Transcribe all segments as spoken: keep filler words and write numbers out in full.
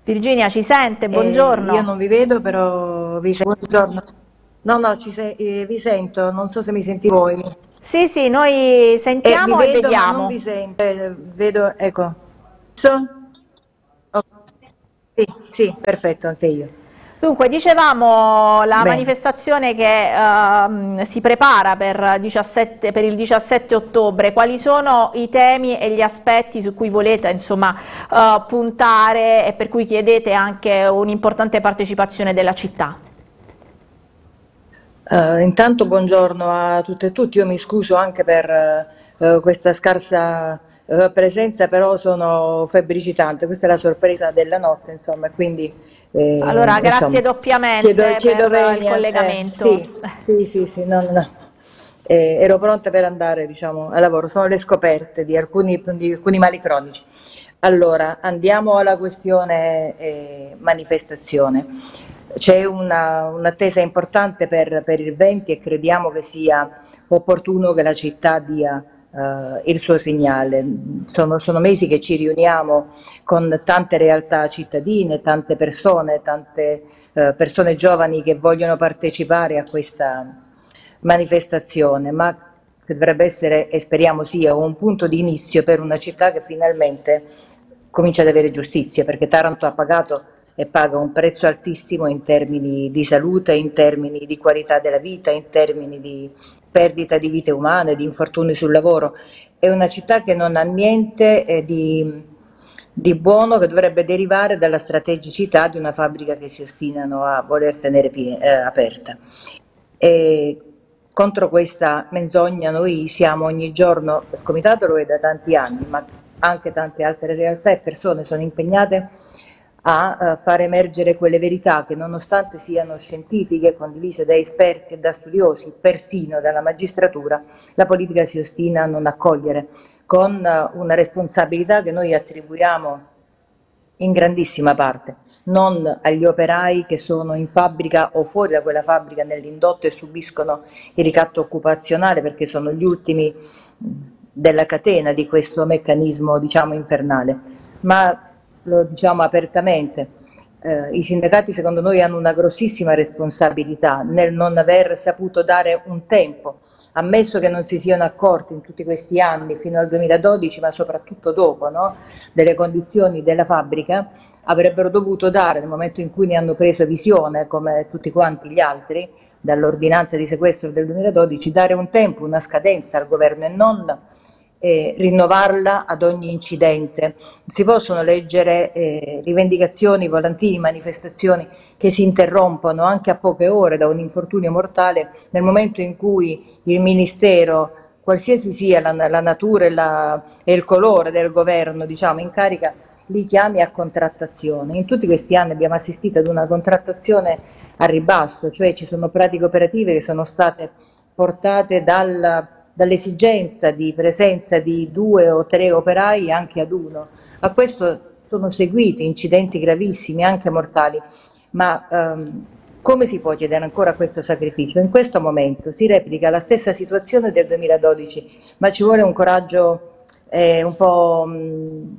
Virginia ci sente? Eh, io Buongiorno. non vi vedo, però vi sento. Buongiorno. No, no, ci se- eh, vi sento, non so se mi senti voi. Sì, sì, noi Eh, vi sentiamo e vedo, ma non vi vediamo. sento. Eh, vedo, ecco. So? Oh, sì, sì, perfetto, anche io. Dunque, dicevamo la Bene. manifestazione che ehm, si prepara per, diciassette per il diciassette ottobre, quali sono i temi e gli aspetti su cui volete insomma, eh, puntare e per cui chiedete anche un'importante partecipazione della città? Eh, intanto buongiorno a tutte e tutti, io mi scuso anche per eh, questa scarsa eh, presenza, però sono febbricitante, questa è la sorpresa della notte, insomma, quindi eh, Allora, grazie insomma, chiedo, doppiamente chiedo per il venia, eh, collegamento. sì, sì, sì, sì, no, no, no. Eh, ero pronta per andare, diciamo, al lavoro, sono le scoperte di alcuni, di alcuni mali cronici. Allora, andiamo alla questione eh, manifestazione. C'è una- un'attesa importante per, per il venti e crediamo che sia opportuno che la città dia eh, il suo segnale. Sono, sono mesi che ci riuniamo con tante realtà cittadine, tante persone, tante eh, persone giovani che vogliono partecipare a questa manifestazione, ma che dovrebbe essere, e speriamo sia, un punto di inizio per una città che finalmente comincia ad avere giustizia, perché Taranto ha pagato e paga un prezzo altissimo in termini di salute, in termini di qualità della vita, in termini di perdita di vite umane, di infortuni sul lavoro. È una città che non ha niente eh, di, di buono che dovrebbe derivare dalla strategicità di una fabbrica che si ostinano a voler tenere pie- eh, aperta. E contro questa menzogna noi siamo ogni giorno, il comitato lo è da tanti anni, ma anche tante altre realtà e persone sono impegnate a eh, far emergere quelle verità che nonostante siano scientifiche, condivise da esperti e da studiosi, persino dalla magistratura, la politica si ostina a non accogliere, con eh, una responsabilità che noi attribuiamo in grandissima parte, non agli operai che sono in fabbrica o fuori da quella fabbrica nell'indotto e subiscono il ricatto occupazionale perché sono gli ultimi della catena di questo meccanismo, diciamo, infernale, ma lo diciamo apertamente. Eh, I sindacati secondo noi hanno una grossissima responsabilità nel non aver saputo dare un tempo, ammesso che non si siano accorti in tutti questi anni, fino al duemiladodici, ma soprattutto dopo, no? Delle condizioni della fabbrica, avrebbero dovuto dare, nel momento in cui ne hanno preso visione, come tutti quanti gli altri, dall'ordinanza di sequestro del duemiladodici, dare un tempo, una scadenza al governo e non eh, rinnovarla ad ogni incidente. Si possono leggere eh, rivendicazioni, volantini, manifestazioni che si interrompono anche a poche ore da un infortunio mortale nel momento in cui il Ministero, qualsiasi sia la, la natura e, la, e il colore del governo, diciamo, in carica, li chiami a contrattazione. In tutti questi anni abbiamo assistito ad una contrattazione a ribasso, cioè ci sono pratiche operative che sono state portate dal, dall'esigenza di presenza di due o tre operai anche ad uno. A questo sono seguiti incidenti gravissimi, anche mortali, ma ehm, come si può chiedere ancora questo sacrificio? In questo momento si replica la stessa situazione del duemiladodici, ma ci vuole un coraggio eh, un po'... Mh,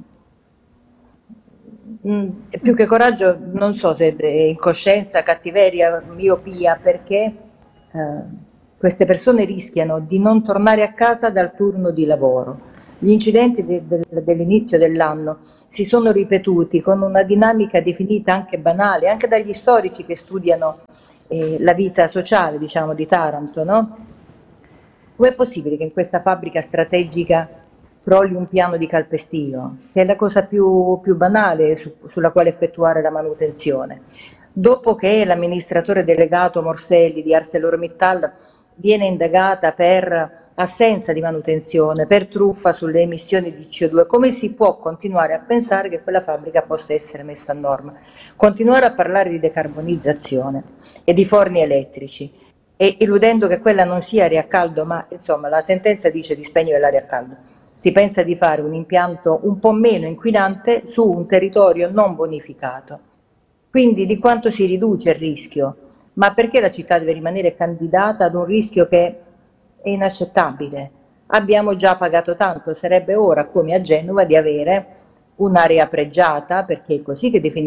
mh, più che coraggio, non so se è incoscienza, cattiveria, miopia, perché eh, queste persone rischiano di non tornare a casa dal turno di lavoro. Gli incidenti de- del- dell'inizio dell'anno si sono ripetuti con una dinamica definita anche banale, anche dagli storici che studiano eh, la vita sociale, diciamo, di Taranto, no? Com'è possibile che in questa fabbrica strategica crolli un piano di calpestio, che è la cosa più, più banale su- sulla quale effettuare la manutenzione? Dopo che l'amministratore delegato Morselli di ArcelorMittal viene indagata per assenza di manutenzione, per truffa sulle emissioni di C O due, come si può continuare a pensare che quella fabbrica possa essere messa a norma? Continuare a parlare di decarbonizzazione e di forni elettrici e illudendo che quella non sia aria a caldo, ma insomma la sentenza dice di spegnere l'aria a caldo. Si pensa di fare un impianto un po' meno inquinante su un territorio non bonificato. Quindi di quanto si riduce il rischio? Ma perché la città deve rimanere candidata ad un rischio che è inaccettabile? Abbiamo già pagato tanto, sarebbe ora, come a Genova, di avere un'area pregiata, perché è così che definiscono